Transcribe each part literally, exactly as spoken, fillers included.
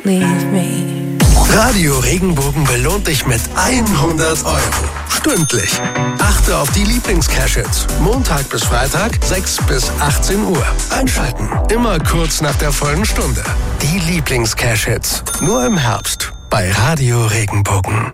Radio Regenbogen belohnt dich mit hundert Euro. Stündlich. Achte auf die Lieblings-Cash-Hits. Montag bis Freitag, sechs bis achtzehn Uhr. Einschalten. Immer kurz nach der vollen Stunde. Die Lieblings-Cash-Hits. Nur im Herbst. Bei Radio Regenbogen.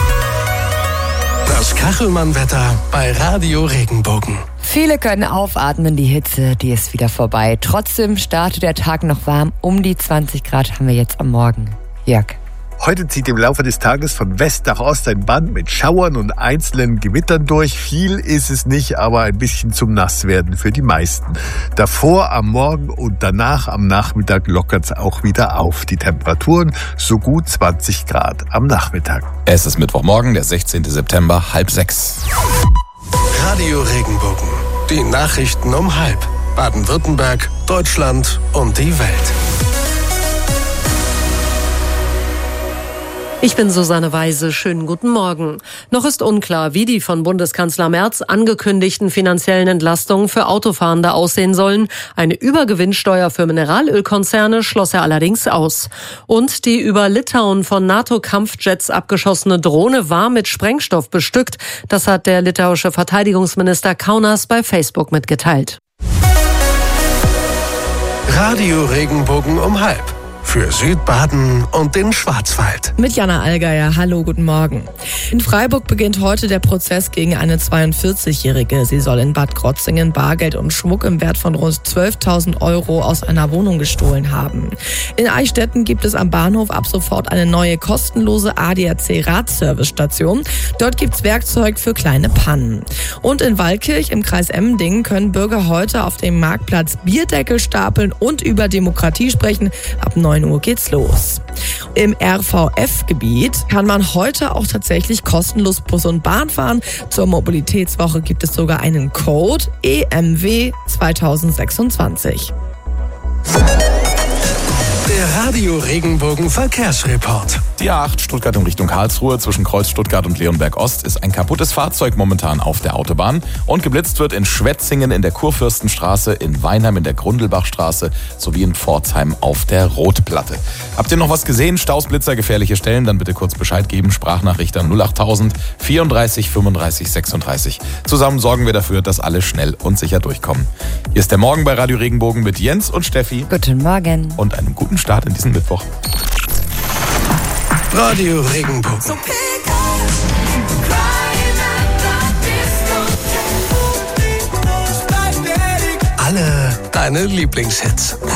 Das Kachelmann-Wetter bei Radio Regenbogen. Viele können aufatmen, die Hitze, die ist wieder vorbei. Trotzdem startet der Tag noch warm. Um die zwanzig Grad haben wir jetzt am Morgen. Jörg. Heute zieht im Laufe des Tages von West nach Ost ein Band mit Schauern und einzelnen Gewittern durch. Viel ist es nicht, aber ein bisschen zum Nasswerden für die meisten. Davor am Morgen und danach am Nachmittag lockert es auch wieder auf. Die Temperaturen so gut zwanzig Grad am Nachmittag. Es ist Mittwochmorgen, der sechzehnten September, halb sechs. Radio Regenbogen. Die Nachrichten um halb. Baden-Württemberg, Deutschland und die Welt. Ich bin Susanne Weise. Schönen guten Morgen. Noch ist unklar, wie die von Bundeskanzler Merz angekündigten finanziellen Entlastungen für Autofahrende aussehen sollen. Eine Übergewinnsteuer für Mineralölkonzerne schloss er allerdings aus. Und die über Litauen von NATO-Kampfjets abgeschossene Drohne war mit Sprengstoff bestückt. Das hat der litauische Verteidigungsminister Kaunas bei Facebook mitgeteilt. Radio Regenbogen um halb. Für Südbaden und den Schwarzwald. Mit Jana Allgeier. Hallo, guten Morgen. In Freiburg beginnt heute der Prozess gegen eine zweiundvierzigjährige. Sie soll in Bad Krotzingen Bargeld und Schmuck im Wert von rund zwölftausend Euro aus einer Wohnung gestohlen haben. In Eichstätten gibt es am Bahnhof ab sofort eine neue kostenlose A D A C-Radservice-Station. Dort gibt's Werkzeug für kleine Pannen. Und in Waldkirch im Kreis Emmendingen können Bürger heute auf dem Marktplatz Bierdeckel stapeln und über Demokratie sprechen. Ab neun Uhr geht's los. Im R V F-Gebiet kann man heute auch tatsächlich kostenlos Bus und Bahn fahren. Zur Mobilitätswoche gibt es sogar einen Code E M W zwanzig sechsundzwanzig. Der Radio Regenbogen Verkehrsreport. Die A acht Stuttgart in Richtung Karlsruhe zwischen Kreuz Stuttgart und Leonberg Ost ist ein kaputtes Fahrzeug momentan auf der Autobahn und geblitzt wird in Schwetzingen in der Kurfürstenstraße, in Weinheim in der Grundelbachstraße sowie in Pforzheim auf der Rotplatte. Habt ihr noch was gesehen? Stausblitzer, gefährliche Stellen? Dann bitte kurz Bescheid geben. Sprachnachricht an null achttausend vierunddreißig fünfunddreißig sechsunddreißig. Zusammen sorgen wir dafür, dass alle schnell und sicher durchkommen. Hier ist der Morgen bei Radio Regenbogen mit Jens und Steffi. Guten Morgen. Und einem guten Start in diesen Mittwoch. Radio Regenbogen. Alle deine Lieblingshits.